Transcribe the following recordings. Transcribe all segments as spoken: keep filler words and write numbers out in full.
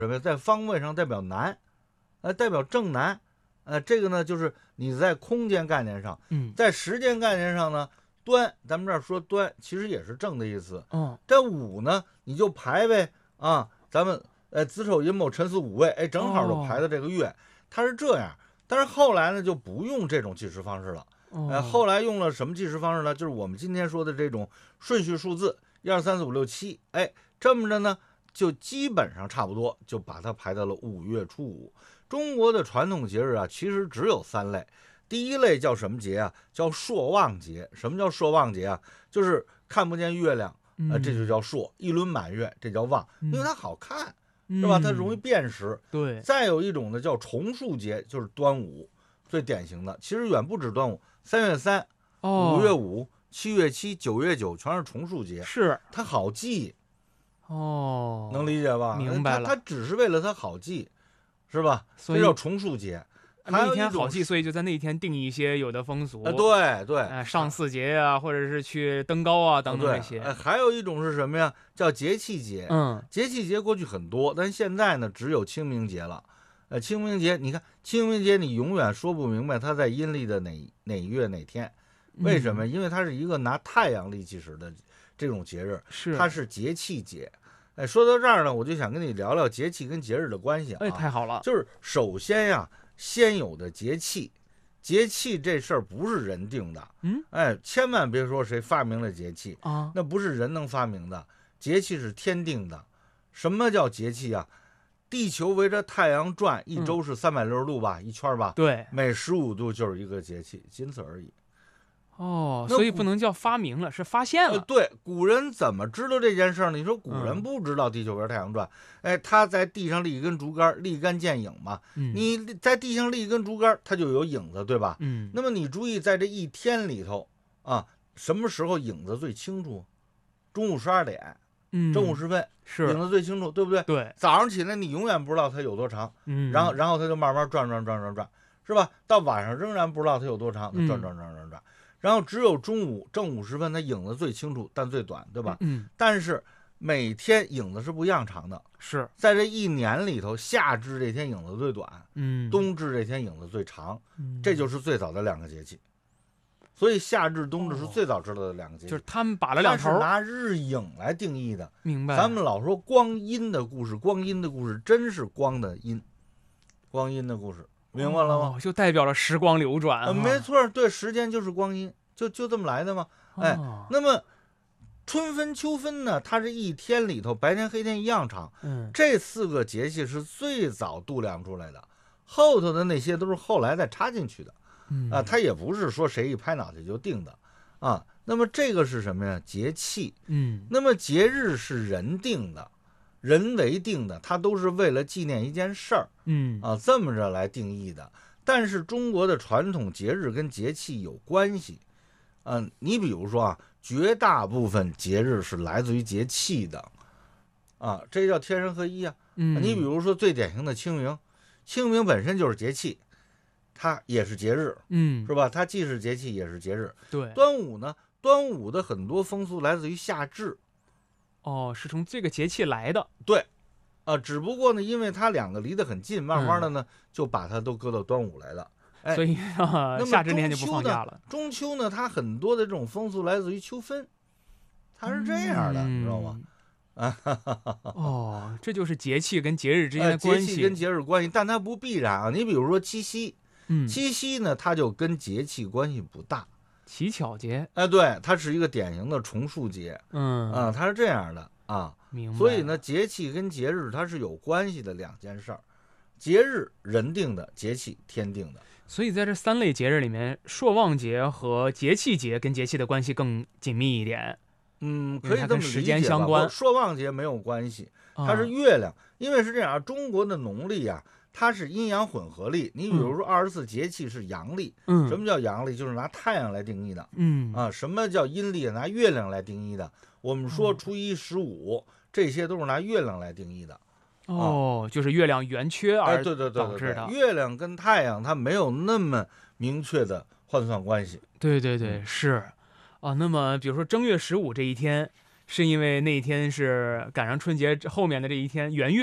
什么在方位上代表南，呃，代表正南，呃，这个呢就是你在空间概念上， 嗯， 在时间概念上呢，端，咱们这儿说端，其实也是正的意思。 哦， 这午呢，你就排呗啊，咱们呃子丑寅卯辰巳午未，哎，正好就排到这个月，哦、它是这样。但是后来呢，就不用这种计时方式了。 哦、 呃，后来用了什么计时方式呢？就是我们今天说的这种顺序数字，一二三四五六七，哎，这么着呢。就基本上差不多，就把它排到了五月初五。中国的传统节日啊，其实只有三类。第一类叫什么节啊？叫朔望节。什么叫朔望节啊？就是看不见月亮，呃，这就叫朔。一轮满月，这叫望，因为它好看，是吧？它容易辨识。 对。 再有一种呢，叫重数节，就是端午，最典型的。其实远不止端午，三月三、 哦、 五月五、七月七、九月九，全是重数节。 是， 它好记。 哦， 能理解吧？ 明白了， 它它只是为了它好记，是吧？ 所以这叫重数节。 那一天好记，所以就在那一天定一些有的风俗。 呃、对对、 呃，上巳节啊，或者是去登高啊等等这些。 呃、还有一种是什么呀？叫节气节。 嗯， 节气节过去很多，但现在呢只有清明节了。呃，清明节，你看清明节，你永远说不明白它在阴历的哪哪月哪天，为什么？ 嗯、 因为它是一个拿太阳历计时的这种节日， 是它是节气节。哎，说到这儿呢，我就想跟你聊聊节气跟节日的关系啊。 哎，太好了。 就是首先呀，先有的节气，节气这事儿不是人定的。 嗯， 哎，千万别说谁发明了节气啊， 那不是人能发明的，节气是天定的。什么叫节气啊？地球围着太阳转，一周是三百六十度吧，嗯、一圈吧。 对， 每十五度就是一个节气，仅此而已。 哦，所以不能叫发明了，是发现了、 呃。对，古人怎么知道这件事儿呢？你说古人不知道地球围着太阳转，嗯、哎，他在地上立一根竹竿，立竿见影嘛。 嗯， 你在地上立一根竹竿，它就有影子，对吧？ 嗯。 那么你注意，在这一天里头啊，什么时候影子最清楚？中午十二点， 嗯， 正午时分， 是影子最清楚，对不对？ 对。 早上起来你永远不知道它有多长， 嗯， 然后然后它就慢慢转转转转转，是吧？到晚上仍然不知道它有多长，它转转转转转。嗯然后只有中午正午时分，它影子最清楚，但最短，对吧？ 嗯。 但是每天影子是不一样长的。 是在这一年里头，夏至这天影子最短， 嗯， 冬至这天影子最长， 嗯、 这就是最早的两个节气。所以夏至、冬至是最早知道的两个节气。 哦、就是他们把了两头， 它是拿日影来定义的。 明白。 咱们老说光阴的故事，光阴的故事真是光的阴，光阴的故事。明白了吗？ 哦、就代表了时光流转、啊呃。没错，对，时间就是光阴，就就这么来的嘛。哎， 哦、 那么春分、秋分呢？它这一天里头，白天黑天一样长。 嗯， 这四个节气是最早度量出来的，后头的那些都是后来再插进去的。 嗯啊，它也不是说谁一拍脑袋就定的啊。那么这个是什么呀？节气。 嗯， 那么节日是人定的。人为定的，它都是为了纪念一件事儿， 嗯啊，这么着来定义的。但是中国的传统节日跟节气有关系，嗯、啊，你比如说啊，绝大部分节日是来自于节气的，啊，这叫天人合一啊。 嗯， 你比如说最典型的清明，清明本身就是节气，它也是节日， 嗯， 是吧？它既是节气也是节日。 对。 端午呢，端午的很多风俗来自于夏至。 哦，是从这个节气来的。 对，啊，只不过呢，因为它两个离得很近，慢慢的呢、嗯、就把它都搁到端午来了。哎， 所以、啊、夏至那天就不放假了。 中秋呢，它很多的这种风俗来自于秋分，它是这样的， 嗯、 你知道吗？ 啊，哦，这就是节气跟节日之间的关系。 呃、节气跟节日关系，但它不必然啊。你比如说七夕， 嗯， 七夕呢，它就跟节气关系不大。 乞巧节， 哎，对，它是一个典型的重数节， 嗯啊，它是这样的啊， 明白。 所以呢，节气跟节日它是有关系的两件事儿，节日人定的，节气天定的。 所以在这三类节日里面，朔望节和节气节跟节气的关系更紧密一点。 嗯，可以这么理解吧。 时间相关， 朔望节没有关系，它是月亮，啊、因为是这样，中国的农历啊。它是阴阳混合历，你比如说二十四节气是阳历， 嗯， 什么叫阳历？就是拿太阳来定义的， 嗯啊，什么叫阴历？拿月亮来定义的。我们说初一十五、嗯、这些都是拿月亮来定义的。 哦，啊、就是月亮圆缺而导致的、 哎。对对对对对，月亮跟太阳它没有那么明确的换算关系。 对对对，是啊。那么比如说正月十五这一天，是因为那一天是赶上春节后面的这一天圆月。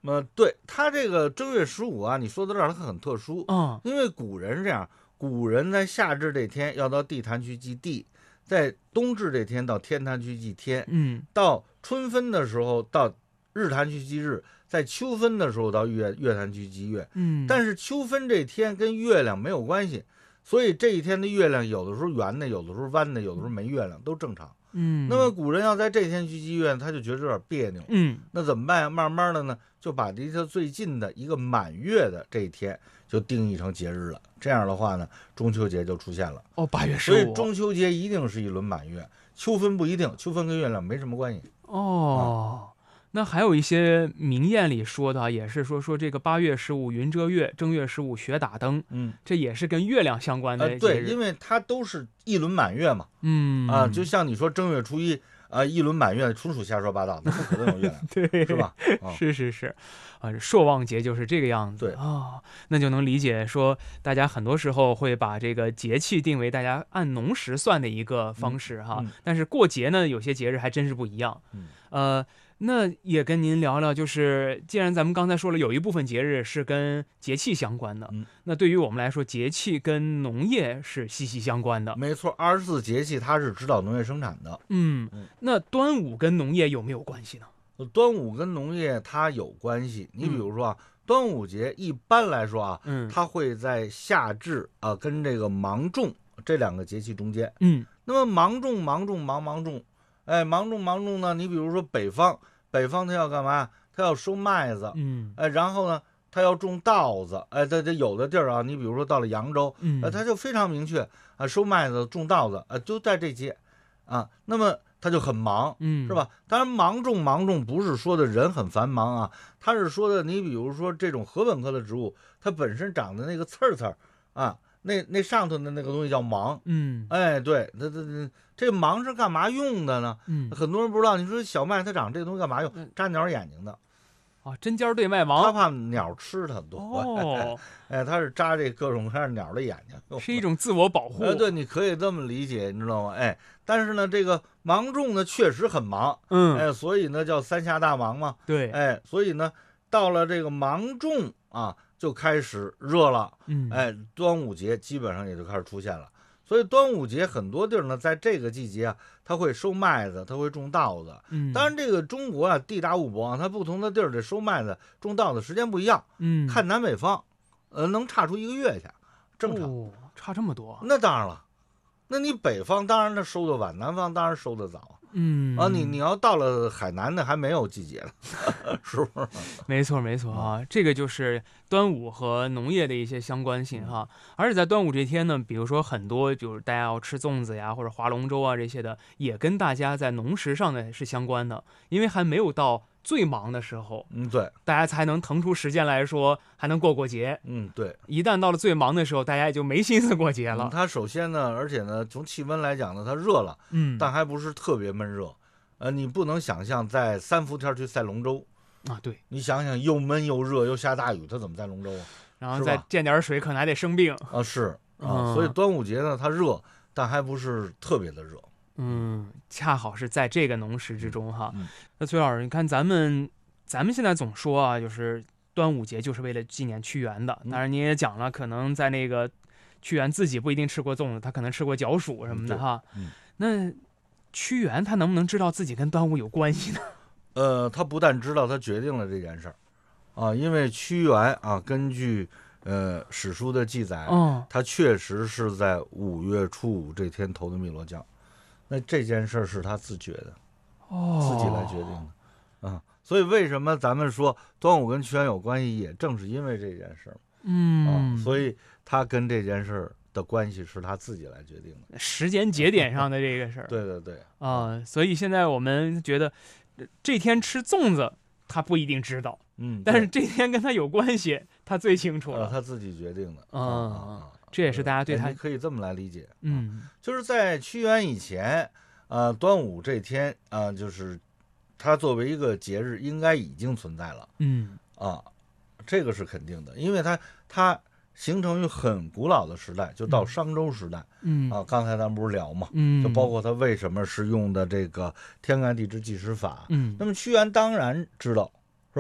呃，对，它这个正月十五啊，你说到这儿，它很特殊， 嗯， 因为古人是这样，古人在夏至这天要到地坛去祭地，在冬至这天到天坛去祭天， 嗯， 到春分的时候到日坛去祭日，在秋分的时候到月月坛去祭月。 嗯， 但是秋分这天跟月亮没有关系，所以这一天的月亮有的时候圆的，有的时候弯的，有的时候没月亮，都正常。 嗯， 那么古人要在这天去祭月，他就觉得有点别扭。 嗯， 那怎么办呀？慢慢的呢，就把离他最近的一个满月的这一天就定义成节日了。这样的话呢，中秋节就出现了。 哦，八月十所以五， 中秋节一定是一轮满月，秋分不一定，秋分跟月亮没什么关系。 哦。那还有一些民谚里说的，也是说说这个八月十五云遮月，正月十五雪打灯， 嗯， 这也是跟月亮相关的呃，对， 节日。 因为它都是一轮满月嘛。 嗯啊，就像你说正月初一啊，一轮满月，纯属瞎说八道，那不可能有月亮， 对， 是吧？啊， 是是是，啊，朔望节就是这个样子。 对啊，那就能理解说，大家很多时候会把这个节气定为大家按农时算的一个方式哈。 嗯嗯但是过节呢，有些节日还真是不一样。 嗯呃，那也跟您聊聊，就是既然咱们刚才说了，有一部分节日是跟节气相关的， 嗯那对于我们来说，节气跟农业是息息相关的。 没错，二十四节气它是指导农业生产的。 嗯， 嗯那端午跟农业有没有关系呢？ 端午跟农业它有关系。你比如说啊，端午节一般来说啊， 嗯它会在夏至啊跟这个芒种这两个节气中间。 嗯那么芒种芒种芒芒种，哎，芒种芒种呢，你比如说北方，北方它要干嘛？它要收麦子， 嗯哎，然后呢，它要种稻子，哎，它这有的地儿啊，你比如说到了扬州， 嗯， 呃，它就非常明确啊，收麦子、种稻子，啊，都在这些，啊，那么它就很忙， 嗯是吧？当然，芒种芒种不是说的人很繁忙啊，它是说的你比如说这种禾本科的植物，它本身长的那个刺儿刺儿啊，那那上头的那个东西叫芒， 嗯哎，对，它它它这芒是干嘛用的呢？ 嗯， 很多人不知道，你说小麦它长这个东西干嘛用？扎鸟眼睛的， 啊，针尖对麦它芒。 怕鸟吃它多。 哦， 哎，它是扎这各种各样鸟的眼睛， 是一种自我保护。 呃，对，你可以这么理解，你知道吗？哎，但是呢，这个芒种呢确实很忙， 嗯， 哎，所以呢叫三下大忙嘛， 对， 哎，所以呢到了这个芒种啊就开始热了， 嗯， 哎，端午节基本上也就开始出现了。所以端午节很多地儿呢，在这个季节啊，它会收麦子，它会种稻子。 嗯， 当然，这个中国啊，地大物博啊，它不同的地儿这收麦子、种稻子时间不一样。 嗯， 看南北方，呃，能差出一个月去，正常。 哦，差这么多。 那当然了，那你北方当然它收的晚，南方当然收的早嗯啊。你你要到了海南的还没有季节呢，是不是？ 没错没错啊，这个就是端午和农业的一些相关性哈。而且在端午这天呢，比如说很多就是大家要吃粽子呀，或者划龙舟啊这些的，也跟大家在农时上呢是相关的，因为还没有到最忙的时候， 嗯，对， 大家才能腾出时间来说还能过过节。 嗯，对。 一旦到了最忙的时候，大家也就没心思过节了。 嗯它首先呢，而且呢，从气温来讲呢，它热了， 嗯， 但还不是特别闷热。呃，你不能想象在三伏天去赛龙舟， 啊对， 你想想又闷又热又下大雨，它怎么赛龙舟啊？ 然后是吧再溅点水可能还得生病。 啊，是啊， 嗯所以端午节呢，它热，但还不是特别的热。 嗯，恰好是在这个农时之中哈。 嗯那崔老师，你看咱们咱们现在总说啊，就是端午节就是为了纪念屈原的。 嗯当然你也讲了，可能在那个屈原自己不一定吃过粽子，他可能吃过角黍什么的哈。 嗯那屈原他能不能知道自己跟端午有关系呢？ 呃，他不但知道，他决定了这件事儿，啊，因为屈原啊，根据呃史书的记载， 嗯， 他确实是在五月初五这天投的汨罗江，那这件事儿是他自觉的， 哦， 自己来决定的，啊，所以为什么咱们说端午跟屈原有关系，也正是因为这件事儿， 嗯， 啊，所以他跟这件事儿的关系是他自己来决定的， 时间节点上的这个事儿。 对对对， 啊、所以现在我们觉得呃这天吃粽子他不一定知道， 嗯， 但是这天跟他有关系，他最清楚呃了。 他自己决定的， 嗯啊啊啊这也是大家对他哎你可以这么来理解， 嗯就是在屈原以前，呃，端午这天啊、呃就是它作为一个节日，应该已经存在了嗯啊，这个是肯定的，因为它它形成于很古老的时代，就到商周时代、 嗯啊。刚才咱们不是聊嘛， 嗯， 就包括它为什么是用的这个天干地支计时法。 嗯那么屈原当然知道，是吧？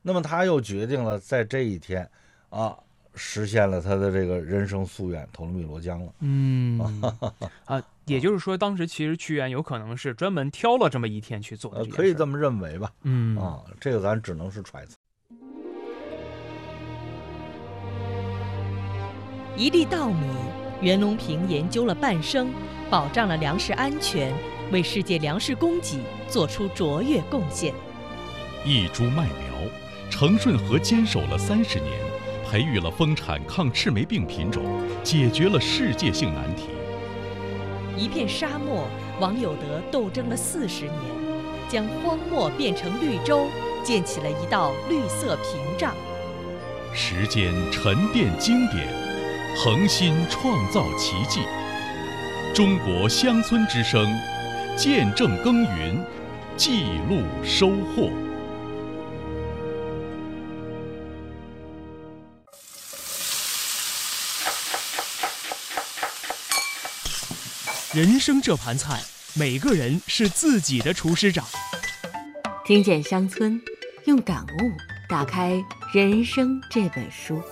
那么他又决定了在这一天啊，实现了他的这个人生夙愿，投了汨罗江了。 嗯啊，也就是说，当时其实屈原有可能是专门挑了这么一天去做的这呃， 件事。 可以这么认为吧？ 嗯啊，这个咱只能是揣测。 一粒稻米，袁隆平研究了半生，保障了粮食安全，为世界粮食供给做出卓越贡献。 一株麦苗，程顺和坚守了三十年，培育了丰产抗赤霉病品种，解决了世界性难题。 一片沙漠，王有德斗争了四十年，将荒漠变成绿洲，建起了一道绿色屏障。 时间沉淀经典，恒心创造奇迹。中国乡村之声，见证耕耘，记录收获。 人生这盘菜，每个人是自己的厨师长。 听见乡村，用感悟打开人生这本书。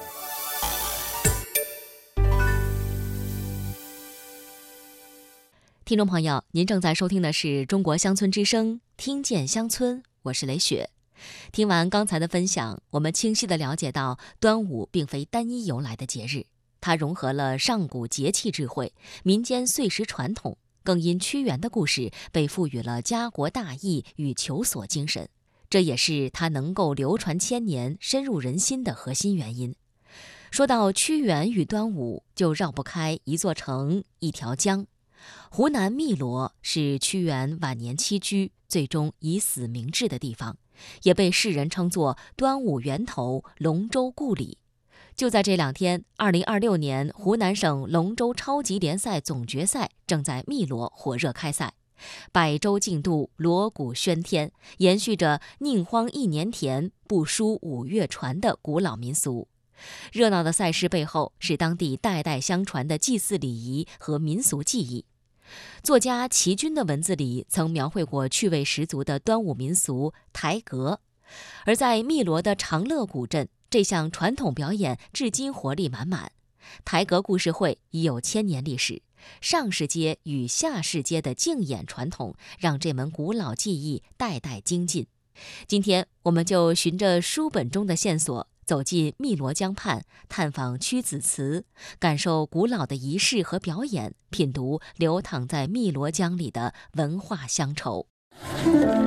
听众朋友，您正在收听的是中国乡村之声，听见乡村，我是雷雪。听完刚才的分享，我们清晰地了解到，端午并非单一由来的节日，它融合了上古节气智慧、民间岁时传统，更因屈原的故事被赋予了家国大义与求索精神，这也是它能够流传千年、深入人心的核心原因。说到屈原与端午，就绕不开一座城、一条江。湖南汨罗是屈原晚年栖居，最终以死明志的地方，也被世人称作端午源头、龙舟故里。就在这两天，二零二六年湖南省龙舟超级联赛总决赛正在汨罗火热开赛，百舟竞渡，锣鼓喧天，延续着宁荒一年田，不输五岳船的古老民俗。热闹的赛事背后是当地代代相传的祭祀礼仪和民俗技艺。作家齐君的文字里曾描绘过趣味十足的端午民俗抬革，而在汨罗的长乐古镇，这项传统表演至今活力满满。抬革故事会已有千年历史，上市街与下市街的竞演传统让这门古老技艺代代精进。今天我们就循着书本中的线索，走进汨罗江畔，探访屈子祠，感受古老的仪式和表演，品读流淌在汨罗江里的文化乡愁。